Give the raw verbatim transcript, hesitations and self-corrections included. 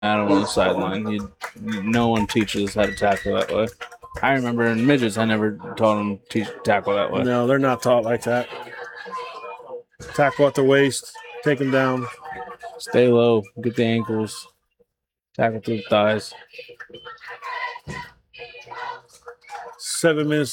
Adam on the sideline. You, no one teaches how to tackle that way. I remember in midgets, I never taught them to teach tackle that way. No, they're not taught like that. Tackle at the waist, take them down. Stay low, get the ankles, tackle through the thighs. Seven minutes